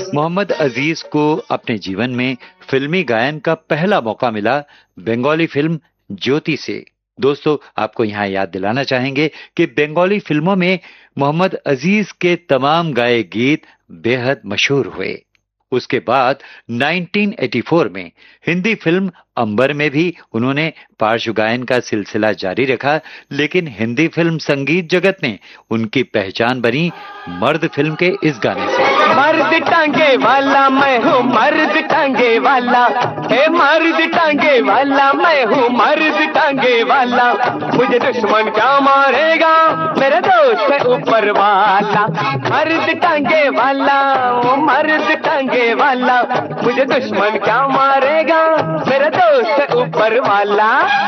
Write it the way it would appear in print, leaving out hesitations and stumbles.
मोहम्मद अजीज को अपने जीवन में फिल्मी गायन का पहला मौका मिला बंगाली फिल्म ज्योति से। दोस्तों, आपको यहाँ याद दिलाना चाहेंगे कि बंगाली फिल्मों में मोहम्मद अजीज के तमाम गाए गीत बेहद मशहूर हुए। उसके बाद 1984 में हिंदी फिल्म अंबर में भी उन्होंने पार्श्व गायन का सिलसिला जारी रखा, लेकिन हिंदी फिल्म संगीत जगत ने उनकी पहचान बनी मर्द फिल्म के इस गाने से। मर्द टांगे वाला मैं हूँ, मर्द टांगे वाला, हे मर्द टांगे वाला मैं हूँ, मर्द टांगे वाला, मुझे दुश्मन क्या मारेगा, मेरे दोस्त है ऊपर वाला। मर्द टांगे वाला, वो मर्द टांगे वाला, मुझे दुश्मन क्या मारेगा, मेरा दोस्त है ऊपर वाला।